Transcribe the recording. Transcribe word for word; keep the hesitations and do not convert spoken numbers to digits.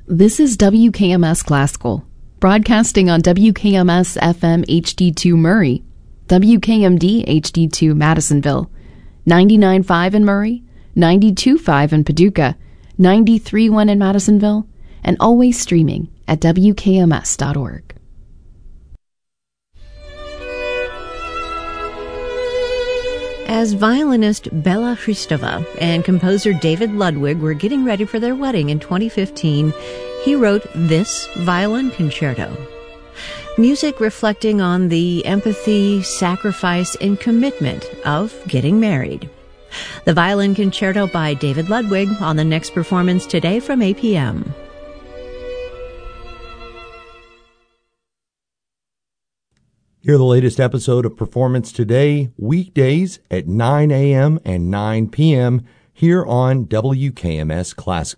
This is W K M S Classical, broadcasting on W K M S F M H D two Murray, W K M D H D two Madisonville, ninety-nine point five in Murray, ninety-two point five in Paducah, ninety-three point one in Madisonville, and always streaming at W K M S dot org. As violinist Bela Hristova and composer David Ludwig were getting ready for their wedding in twenty fifteen, he wrote this violin concerto. Music reflecting on the empathy, sacrifice, and commitment of getting married. The Violin Concerto by David Ludwig on the next performance today from A P M. Hear the latest episode of Performance Today, weekdays at nine a.m. and nine p.m. here on W K M S Classical.